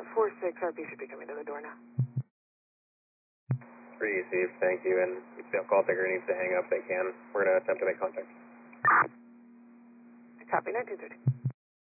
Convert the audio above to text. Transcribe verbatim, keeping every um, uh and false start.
Uh, four six R P should be coming to the door now. Received, thank you, and if the call taker needs to hang up, they can. We're going to attempt to make contact. Copy, nineteen thirty.